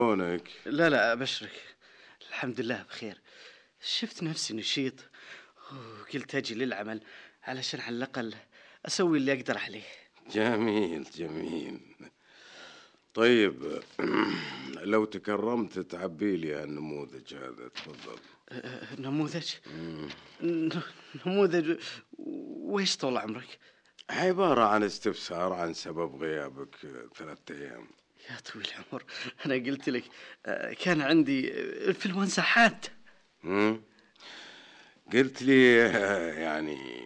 شلونك؟ لا لا أبشرك، الحمد لله بخير. شفت نفسي نشيط وقلت أجي للعمل علشان على الأقل أسوي اللي أقدر عليه. جميل جميل. طيب لو تكرمت تعبي لي هالنموذج هذا تفضل. نموذج؟ ن- نموذج وإيش طول عمرك؟ عبارة عن استفسار عن سبب غيابك 3 أيام. يا طويل العمر، أنا قلت لك كان عندي انفلونزا حاد. مم؟ قلت لي يعني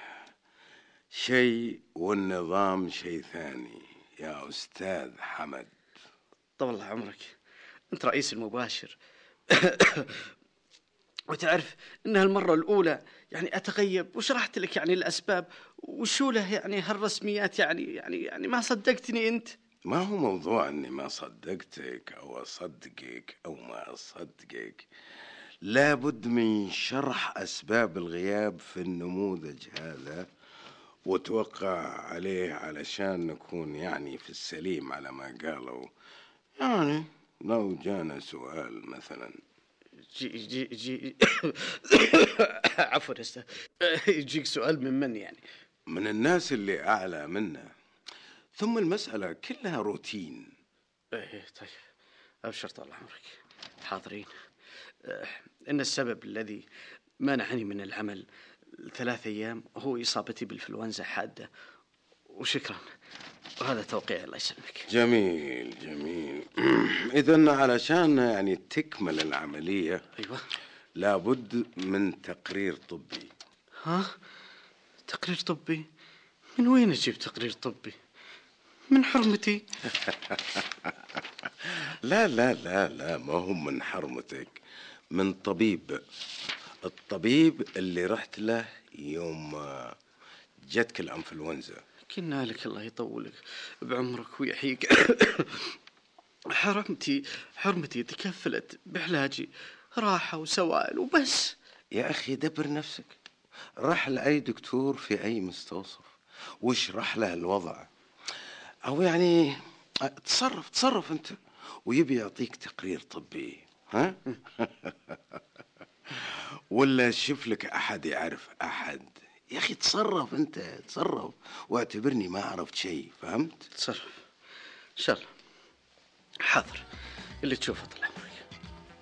شيء والنظام شيء ثاني يا أستاذ حمد. طول عمرك، أنت رئيس المباشر. وتعرف إنها المرة الأولى يعني أتغيب، وشرحت لك يعني الأسباب وشو له يعني هالرسميات، يعني ما صدقتني أنت. ما هو موضوع اني ما صدقتك او اصدقك او ما اصدقك، لابد من شرح اسباب الغياب في النموذج هذا وتوقع عليه علشان نكون يعني في السليم على ما قالوا. يعني لو جانا سؤال مثلا. جي عفوا أستاذ. يجيك سؤال من يعني؟ من الناس اللي اعلى منا، ثم المسألة كلها روتين. إيه طيب، أبشر طال عمرك، حاضرين. آه، إن السبب الذي منعني من العمل 3 أيام هو إصابتي بالإنفلونزا حادة، وشكرا. وهذا توقيع، الله يسلمك. جميل جميل. إذن علشان يعني تكمل العملية أيوة. لابد من تقرير طبي. ها؟ تقرير طبي؟ من وين أجيب تقرير طبي؟ من حرمتي. لا لا لا لا، ما هو من حرمتك، من طبيب. الطبيب اللي رحت له يوم جتك الانفلونزا. كنا لك الله يطولك بعمرك ويحييك. حرمتي تكفلت بعلاجي، راحة وسوائل وبس. يا أخي دبر نفسك، راح لأي دكتور في أي مستوصف واشرح له الوضع، أو يعني تصرف أنت، ويبي يعطيك تقرير طبي. ها؟ ولا شوف لك أحد يعرف أحد. يا أخي تصرف أنت، تصرف واعتبرني ما عرفت شيء، فهمت؟ تصرف إن شاء الله. حاضر، اللي تشوفه طال عمرك.